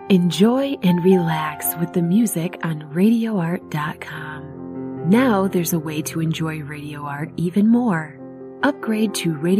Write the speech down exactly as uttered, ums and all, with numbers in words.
Enjoy and relax with the music on radio art dot com. Now there's a way to enjoy Radio Art even more. Upgrade to Radio